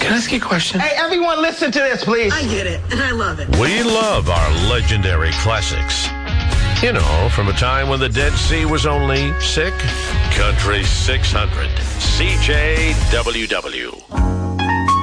Can I ask you a question? Hey, everyone, listen to this, please. I get it, and I love it. We love our legendary classics. You know, from a time when the Dead Sea was only sick. Country 600. CJWW.